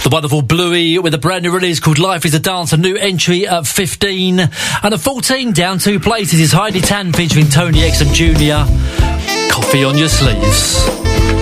The wonderful Bluey with a brand new release called Life is a Dance, a new entry at 15. And at 14, down 2 places, is Heidi Tan featuring Tony Exum Jr. Coffee on Your Sleeves.